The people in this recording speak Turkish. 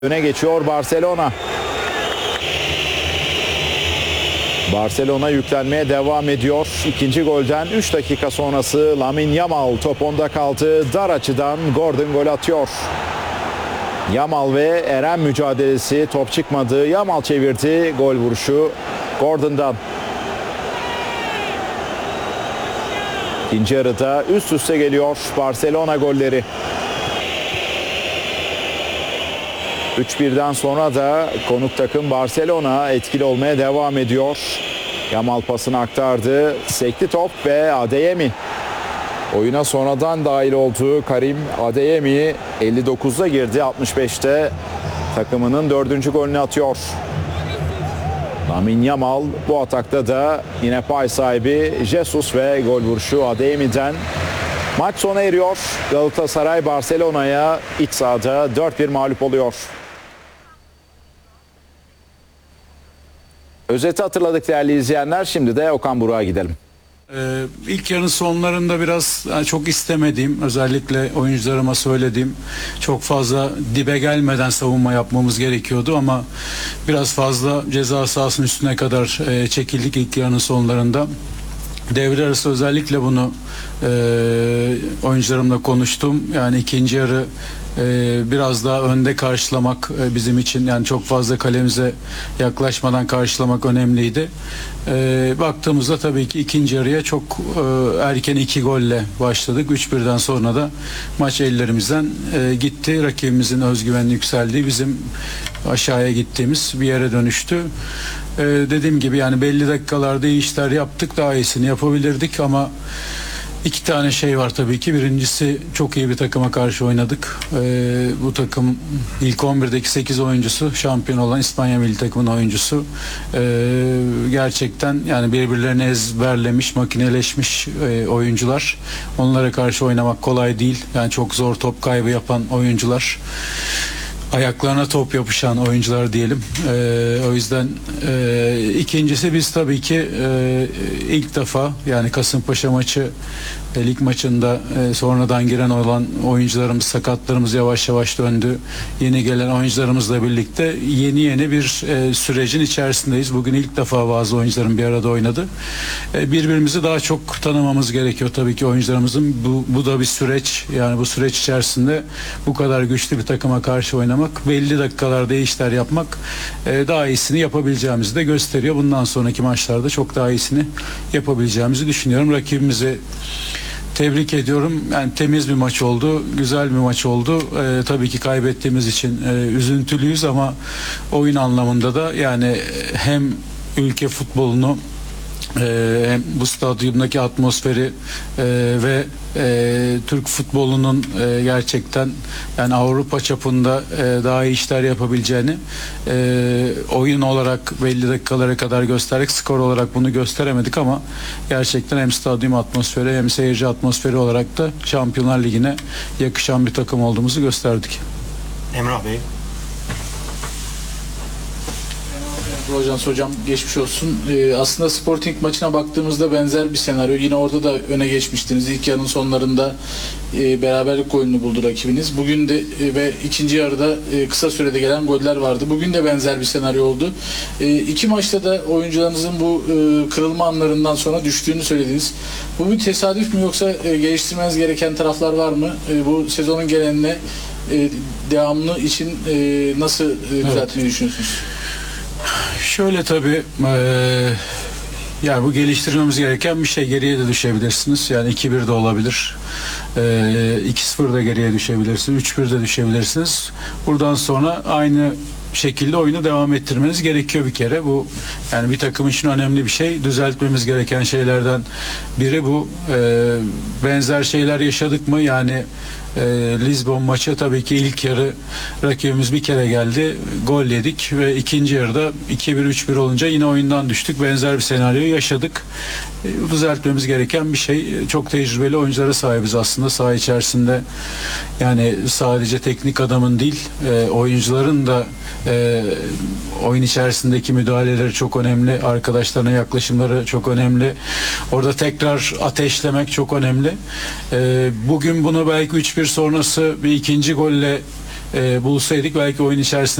Öne geçiyor Barcelona. Barcelona yüklenmeye devam ediyor. İkinci golden 3 dakika sonrası Lamine Yamal top onda kaldı. Dar açıdan Gordon gol atıyor. Yamal ve Eren mücadelesi, top çıkmadı. Yamal çevirdi. Gol vuruşu Gordon'dan. İkinci yarıda üst üste geliyor Barcelona golleri. 3-1'den sonra da konuk takım Barcelona etkili olmaya devam ediyor. Yamal pasını aktardı. Sekti top ve Adeyemi. Oyuna sonradan dahil olduğu Karim Adeyemi 59'da girdi. 65'te takımının 4. golünü atıyor. Lamine Yamal bu atakta da yine pay sahibi Jesus ve gol vuruşu Adeyemi'den. Maç sona eriyor. Galatasaray Barcelona'ya iç sahada 4-1 mağlup oluyor. Özeti hatırladık değerli izleyenler. Şimdi de Okan Buruk'a gidelim. İlk yarının sonlarında biraz çok istemediğim, özellikle oyuncularıma söylediğim, çok fazla dibe gelmeden savunma yapmamız gerekiyordu ama biraz fazla ceza sahasının üstüne kadar çekildik ilk yarının sonlarında. Devre arası özellikle bunu oyuncularımla konuştum. Yani ikinci yarı biraz daha önde karşılamak bizim için, yani çok fazla kalemize yaklaşmadan karşılamak önemliydi. Baktığımızda tabii ki ikinci yarıya çok erken 2 golle başladık. 3-1'den sonra da maç ellerimizden gitti. Rakibimizin özgüveni yükseldi. Bizim aşağıya gittiğimiz bir yere dönüştü. Dediğim gibi yani belli dakikalarda iyi işler yaptık. Daha iyisini yapabilirdik ama İki tane şey var tabii ki. Birincisi, çok iyi bir takıma karşı oynadık. Bu takım ilk 11'deki 8 oyuncusu şampiyon olan İspanya milli takımının oyuncusu. Gerçekten yani birbirlerini ezberlemiş, makineleşmiş oyuncular. Onlara karşı oynamak kolay değil. Yani çok zor top kaybı yapan oyuncular. Ayaklarına top yapışan oyuncular diyelim. O yüzden ikincisi, biz tabii ki ilk defa yani Kasımpaşa maçı, lig maçında sonradan giren olan oyuncularımız, sakatlarımız yavaş yavaş döndü. Yeni gelen oyuncularımızla birlikte yeni bir sürecin içerisindeyiz. Bugün ilk defa bazı oyuncuların bir arada oynadı. Birbirimizi daha çok tanımamız gerekiyor tabii ki oyuncularımızın. Bu da bir süreç. Yani bu süreç içerisinde bu kadar güçlü bir takıma karşı oynamak, belli dakikalarda iyi işler yapmak daha iyisini yapabileceğimizi de gösteriyor. Bundan sonraki maçlarda çok daha iyisini yapabileceğimizi düşünüyorum. Rakibimizi tebrik ediyorum. Yani temiz bir maç oldu, güzel bir maç oldu. Tabii ki kaybettiğimiz için üzüntülüyüz ama oyun anlamında da yani hem ülke futbolunu, hem bu stadyumdaki atmosferi ve Türk futbolunun gerçekten yani Avrupa çapında daha iyi işler yapabileceğini oyun olarak belli dakikalara kadar gösterdik. Skor olarak bunu gösteremedik ama gerçekten hem stadyum atmosferi hem seyirci atmosferi olarak da Şampiyonlar Ligi'ne yakışan bir takım olduğumuzu gösterdik. Emrah Bey. Hocam geçmiş olsun. Aslında Sporting maçına baktığımızda benzer bir senaryo. Yine orada da öne geçmiştiniz. İlk yarının sonlarında beraberlik golünü buldu rakibiniz. Bugün de ve ikinci yarıda kısa sürede gelen goller vardı. Bugün de benzer bir senaryo oldu. İki maçta da oyuncularınızın bu kırılma anlarından sonra düştüğünü söylediniz. Bu bir tesadüf mü, yoksa geliştirmeniz gereken taraflar var mı? Bu sezonun geneline devamlı için nasıl düzeltmeyi düşünüyorsunuz? Şöyle tabii yani bu geliştirmemiz gereken bir şey. Geriye de düşebilirsiniz. Yani 2-1 de olabilir. 2-0 da geriye düşebilirsiniz. 3-1 de düşebilirsiniz. Buradan sonra aynı şekilde oyunu devam ettirmeniz gerekiyor bir kere. Bu yani bir takım için önemli bir şey. Düzeltmemiz gereken şeylerden biri bu. Benzer şeyler yaşadık mı? Yani Lizbon maçı tabii ki ilk yarı rakibimiz bir kere geldi, gol yedik ve ikinci yarıda 2-1 3-1 olunca yine oyundan düştük. Benzer bir senaryoyu yaşadık. Düzeltmemiz gereken bir şey. Çok tecrübeli oyunculara sahibiz aslında saha içerisinde. Yani sadece teknik adamın değil, oyuncuların da oyun içerisindeki müdahaleleri çok önemli. Arkadaşlarına yaklaşımları çok önemli. Orada tekrar ateşlemek çok önemli. Bugün bunu belki 3-1 sonrası bir ikinci golle bulsaydık belki oyun içerisinde